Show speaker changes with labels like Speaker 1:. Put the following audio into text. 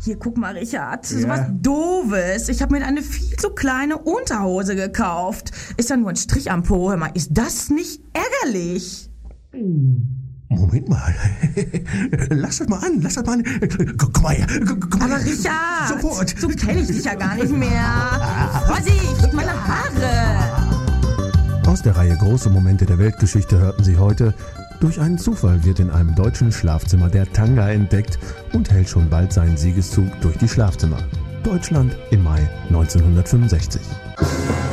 Speaker 1: Hier, guck mal, Richard. So was Doofes. Ich habe mir eine viel zu kleine Unterhose gekauft. Ist ja nur ein Strich am Po. Hör mal, ist das nicht ärgerlich?
Speaker 2: Moment mal. Lass das mal an. Komm mal her. Komm mal
Speaker 1: Aber
Speaker 2: her.
Speaker 1: Richard,
Speaker 2: Sofort.
Speaker 1: so kenne ich dich ja gar nicht mehr. Vorsicht, meine Haare.
Speaker 3: Aus der Reihe Große Momente der Weltgeschichte hörten Sie heute: Durch einen Zufall wird in einem deutschen Schlafzimmer der Tanga entdeckt und hält schon bald seinen Siegeszug durch die Schlafzimmer. Deutschland im Mai 1965.